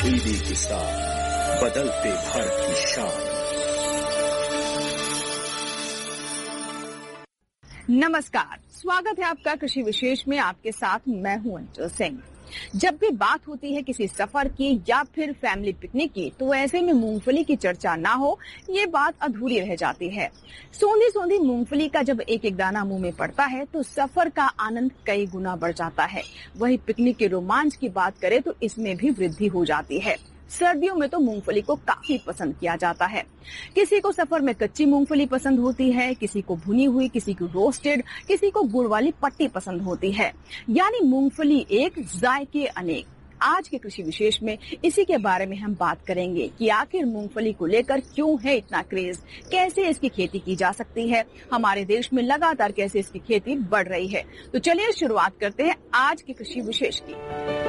दीदी के साथ बदलते भारत की शान। नमस्कार, स्वागत है आपका कृषि विशेष में। आपके साथ मैं हूं अंजू सिंह। जब भी बात होती है किसी सफर की या फिर फैमिली पिकनिक की, तो ऐसे में मूंगफली की चर्चा ना हो ये बात अधूरी रह जाती है। सोंधी सोंधी मूंगफली का जब एक एक दाना मुंह में पड़ता है तो सफर का आनंद कई गुना बढ़ जाता है। वही पिकनिक के रोमांच की बात करें तो इसमें भी वृद्धि हो जाती है। सर्दियों में तो मूंगफली को काफी पसंद किया जाता है। किसी को सफर में कच्ची मूंगफली पसंद होती है, किसी को भुनी हुई, किसी को रोस्टेड, किसी को गुड़ वाली पट्टी पसंद होती है। यानी मूंगफली एक, जायके अनेक। आज के कृषि विशेष में इसी के बारे में हम बात करेंगे कि आखिर मूंगफली को लेकर क्यों है इतना क्रेज, कैसे इसकी खेती की जा सकती है, हमारे देश में लगातार कैसे इसकी खेती बढ़ रही है। तो चलिए शुरुआत करते हैं आज के कृषि विशेष की।